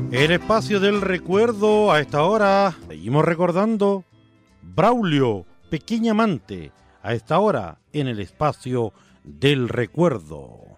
El espacio del recuerdo a esta hora. Seguimos recordando Braulio, Pequeña Amante, a esta hora en el espacio del recuerdo.